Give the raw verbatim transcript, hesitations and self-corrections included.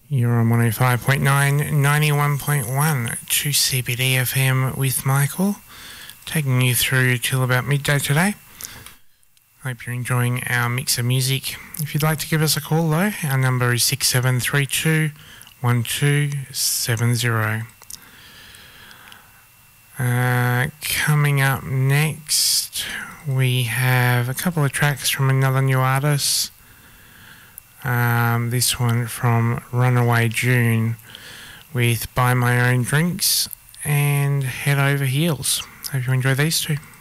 You're on one oh five point nine, ninety-one point one to C B D F M with Michael, taking you through till about midday today. Hope you're enjoying our mix of music. If you'd like to give us a call though, our number is six seven three two, one two seven zero. Uh, coming up next, we have a couple of tracks from another new artist. Um, this one from Runaway June with Buy My Own Drinks and Head Over Heels. Hope you enjoy these two.